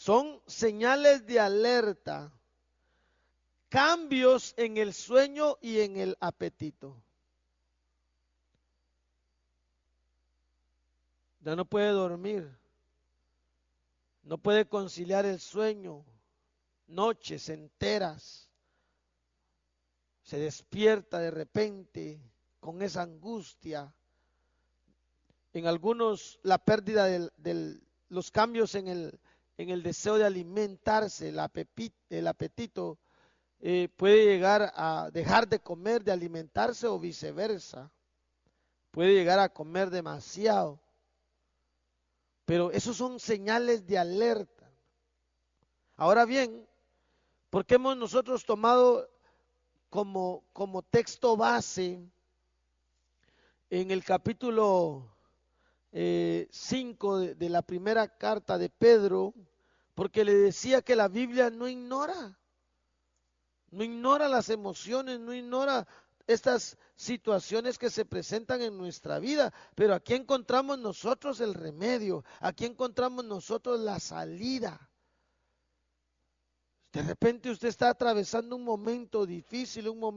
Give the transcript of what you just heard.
Son señales de alerta, cambios en el sueño y en el apetito. Ya no puede dormir, no puede conciliar el sueño, noches enteras, se despierta de repente con esa angustia. En algunos la pérdida los cambios en el deseo de alimentarse, el apetito puede llegar a dejar de comer, de alimentarse o viceversa. Puede llegar a comer demasiado. Pero esos son señales de alerta. Ahora bien, ¿por qué hemos nosotros tomado como texto base en el capítulo 5 de la primera carta de Pedro? Porque le decía que la Biblia no ignora las emociones, no ignora estas situaciones que se presentan en nuestra vida, pero aquí encontramos nosotros el remedio, aquí encontramos nosotros la salida. De repente usted está atravesando un momento difícil, un momento